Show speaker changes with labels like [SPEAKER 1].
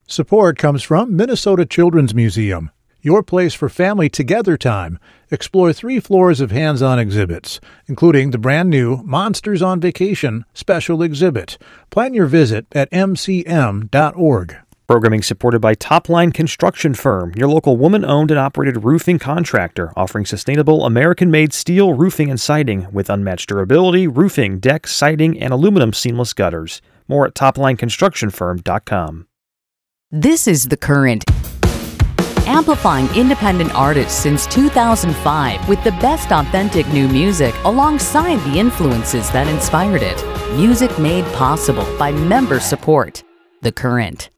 [SPEAKER 1] Support comes from Minnesota Children's Museum, your place for family together time. Explore 3 floors of hands-on exhibits, including the brand-new Monsters on Vacation special exhibit. Plan your visit at mcm.org.
[SPEAKER 2] Programming supported by Topline Construction Firm, your local woman-owned and operated roofing contractor offering sustainable American-made steel roofing and siding with unmatched durability, roofing, deck, siding, and aluminum seamless gutters. More at toplineconstructionfirm.com.
[SPEAKER 3] This is The Current, amplifying independent artists since 2005 with the best authentic new music alongside the influences that inspired it. Music made possible by member support. The Current.